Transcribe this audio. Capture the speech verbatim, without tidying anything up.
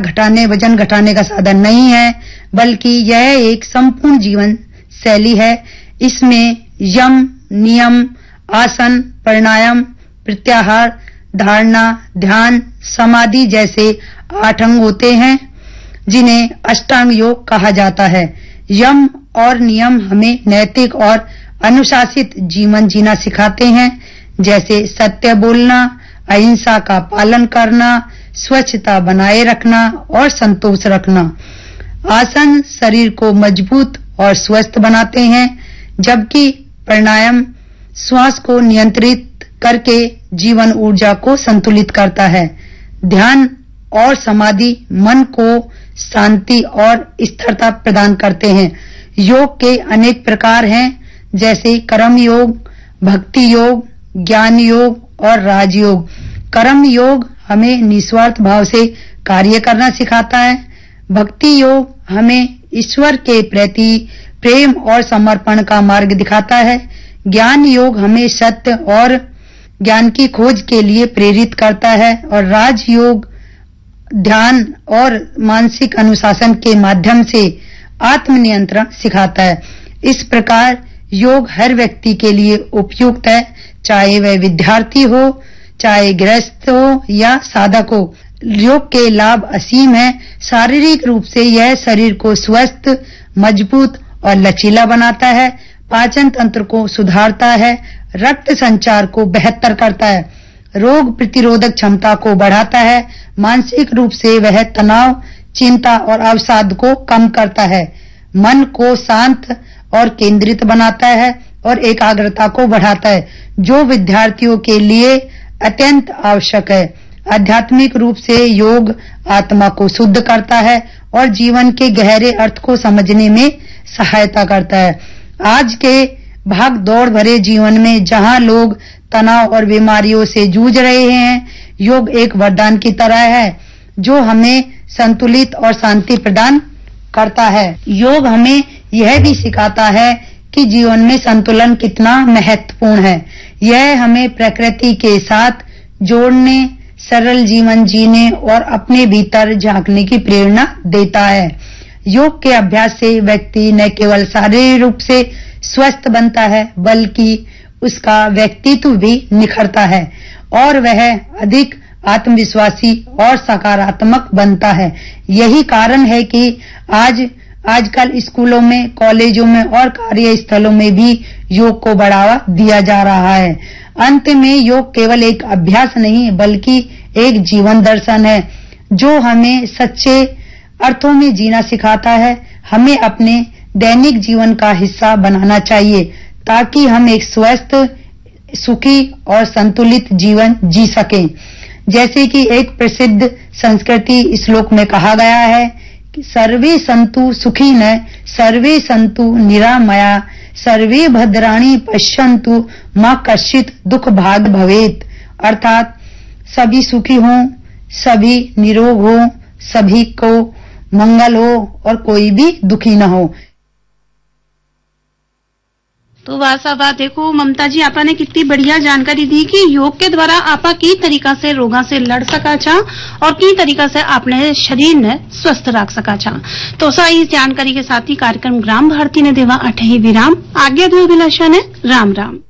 घटाने वजन घटाने का साधन नहीं है, बल्कि यह एक संपूर्ण जीवन शैली है। इसमें यम, नियम, आसन, प्राणायाम, प्रत्याहार, धारणा, ध्यान, समाधि जैसे आठ अंग होते हैं, जिन्हें अष्टांग योग कहा जाता है। यम और नियम हमें नैतिक और अनुशासित जीवन जीना सिखाते हैं, जैसे सत्य बोलना, अहिंसा का पालन करना, स्वच्छता बनाए रखना और संतोष रखना। आसन शरीर को मजबूत और स्वस्थ बनाते हैं, जबकि प्राणायाम श्वास को नियंत्रित करके जीवन ऊर्जा को संतुलित करता है। ध्यान और समाधि मन को शांति और स्थिरता प्रदान करते हैं। योग के अनेक प्रकार हैं, जैसे कर्म योग, भक्ति योग, ज्ञान योग और राजयोग। कर्म योग हमें निस्वार्थ भाव से कार्य करना सिखाता है। भक्ति योग हमें ईश्वर के प्रति प्रेम और समर्पण का मार्ग दिखाता है। ज्ञान योग हमें सत्य और ज्ञान की खोज के लिए प्रेरित करता है और राजयोग ध्यान और मानसिक अनुशासन के माध्यम से आत्मनियंत्रण सिखाता है। इस प्रकार योग हर व्यक्ति के लिए उपयुक्त है, चाहे वह विद्यार्थी हो, चाहे गृहस्थ हो या साधक हो। योग के लाभ असीम है। शारीरिक रूप से यह शरीर को स्वस्थ, मजबूत और लचीला बनाता है, पाचन तंत्र को सुधारता है, रक्त संचार को बेहतर करता है, रोग प्रतिरोधक क्षमता को बढ़ाता है, मानसिक रूप से वह तनाव, चिंता और अवसाद को कम करता है, मन को शांत और केंद्रित बनाता है और एकाग्रता को बढ़ाता है, जो विद्यार्थियों के लिए अत्यंत आवश्यक है। आध्यात्मिक रूप से योग आत्मा को शुद्ध करता है और जीवन के गहरे अर्थ को समझने में सहायता करता है। आज के भाग दौड़ भरे जीवन में जहां लोग तनाव और बीमारियों से जूझ रहे हैं, योग एक वरदान की तरह है जो हमें संतुलित और शांति प्रदान करता है। योग हमें यह भी सिखाता है कि जीवन में संतुलन कितना महत्वपूर्ण है। यह हमें प्रकृति के साथ जोड़ने, सरल जीवन जीने और अपने भीतर झांकने की प्रेरणा देता है। योग के अभ्यास से व्यक्ति न केवल शारीरिक रूप से स्वस्थ बनता है, बल्कि उसका व्यक्तित्व भी निखरता है और वह अधिक आत्मविश्वासी और सकारात्मक बनता है। यही कारण है कि आज आजकल स्कूलों में, कॉलेजों में और कार्यस्थलों में भी योग को बढ़ावा दिया जा रहा है। अंत में योग केवल एक अभ्यास नहीं, बल्कि एक जीवन दर्शन है जो हमें सच्चे अर्थों में जीना सिखाता है। हमें अपने दैनिक जीवन का हिस्सा बनाना चाहिए ताकि हम एक स्वस्थ, सुखी और संतुलित जीवन जी सकें। जैसे कि एक प्रसिद्ध संस्कृति श्लोक में कहा गया है कि सर्वे संतु सुखिनः, सर्वे संतु निरामया, सर्वे भद्राणि पश्यन्तु मा कश्चित् दुख भाग भवेत्। अर्थात सभी सुखी हों, सभी निरोग हों, सभी को मंगल हो और कोई भी दुखी न हो। तो वासा बात देखो ममता जी, आपने कितनी बढ़िया जानकारी दी कि योग के द्वारा आपा की तरीका से रोगा से लड़ सका छा और की तरीका से आपने शरीर ने स्वस्थ रख सका छा। तो सा इस जानकारी के साथ ही कार्यक्रम ग्राम भारती ने देवा अठही विराम आज्ञा दो अभिलाषा ने राम राम।